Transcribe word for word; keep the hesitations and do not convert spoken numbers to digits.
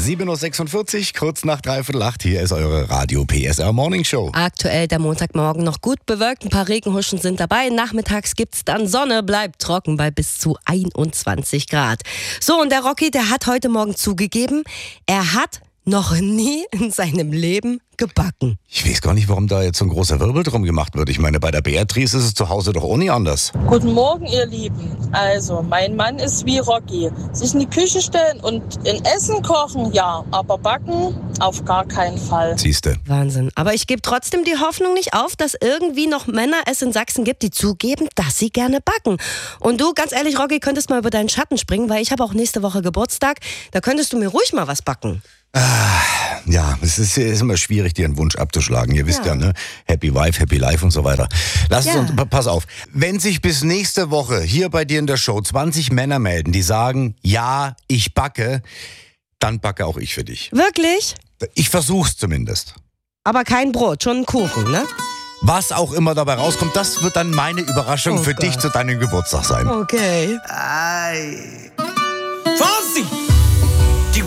sieben Uhr sechsundvierzig, kurz nach dreiviertel acht. Hier ist eure Radio P S R Morning Show. Aktuell der Montagmorgen noch gut bewölkt, ein paar Regenhuschen sind dabei. Nachmittags gibt's dann Sonne, bleibt trocken bei bis zu einundzwanzig Grad. So, und der Rocky, der hat heute Morgen zugegeben, er hat noch nie in seinem Leben gebacken. Ich weiß gar nicht, warum da jetzt so ein großer Wirbel drum gemacht wird. Ich meine, bei der Beatrice ist es zu Hause doch auch nie anders. Guten Morgen, ihr Lieben. Also, mein Mann ist wie Rocky. Sich in die Küche stellen und in Essen kochen, ja. Aber backen, auf gar keinen Fall. Siehste. Wahnsinn. Aber ich gebe trotzdem die Hoffnung nicht auf, dass irgendwie noch Männer es in Sachsen gibt, die zugeben, dass sie gerne backen. Und du, ganz ehrlich, Rocky, könntest mal über deinen Schatten springen, weil ich habe auch nächste Woche Geburtstag. Da könntest du mir ruhig mal was backen. Ah, ja, es ist, ist immer schwierig, dir einen Wunsch abzuschlagen. Ihr wisst ja, Ja. ne? Happy Wife, Happy Life und so weiter. Lass Ja. uns, pass auf. Wenn sich bis nächste Woche hier bei dir in der Show zwanzig Männer melden, die sagen, ja, ich backe, dann backe auch ich für dich. Wirklich? Ich versuch's zumindest. Aber kein Brot, schon ein Kuchen, ne? Was auch immer dabei rauskommt, das wird dann meine Überraschung Oh für Gott. dich zu deinem Geburtstag sein. Okay. Ay. Fonsi!